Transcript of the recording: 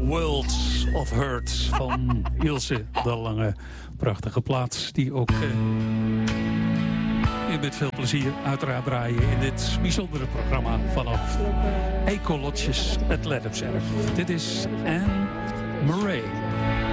Worlds of Hurt van Ilse de Lange. Prachtige plaats die ook met veel plezier uiteraard draaien in dit bijzondere programma vanaf Ecolodges het Let Op Zerf. Dit is Anne Murray.